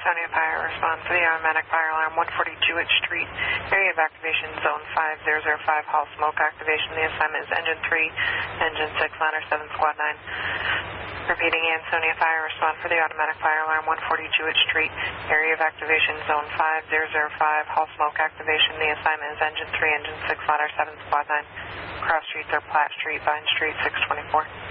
Ansonia Fire, respond for the automatic fire alarm 140 Jewett Street. Area of activation zone 5005, hall smoke activation. The assignment is engine 3, engine 6, ladder 7, squad 9. Repeating, Ansonia Fire, respond for the automatic fire alarm 140 Jewett Street. Area of activation zone 5005, hall smoke activation. The assignment is engine 3, engine 6, ladder 7, squad 9. Cross streets are Platt Street, Vine Street, 624.